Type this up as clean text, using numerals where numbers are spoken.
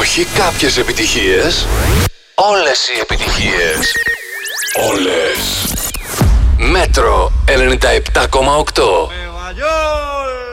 Όχι κάποιες επιτυχίες, όλες οι επιτυχίες. Όλες. Μέτρο 97,8.